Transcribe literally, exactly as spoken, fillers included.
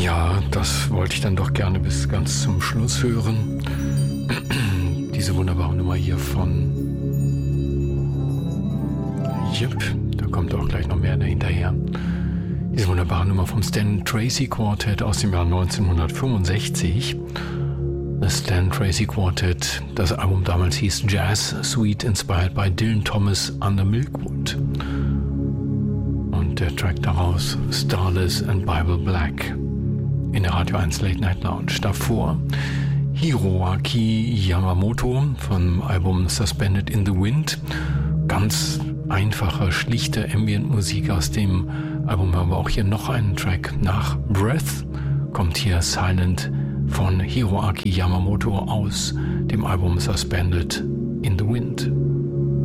Ja, das wollte ich dann doch gerne bis ganz zum Schluss hören. Diese wunderbare Nummer hier von Jip, da kommt auch gleich noch mehr dahinterher. Diese wunderbare Nummer vom Stan Tracy Quartet aus dem Jahr neunzehnhundertfünfundsechzig. Das Stan Tracy Quartet, das Album damals hieß Jazz Suite Inspired by Dylan Thomas Under Milkwood. Und der Track daraus Starless and Bible Black in der Radio eins Late Night Lounge. Davor Hiroaki Yamamoto vom Album Suspended in the Wind. Ganz einfache, schlichte Ambient-Musik aus dem Album. Aber auch hier noch einen Track. Nach Breath kommt hier Silent von Hiroaki Yamamoto aus dem Album Suspended in the Wind.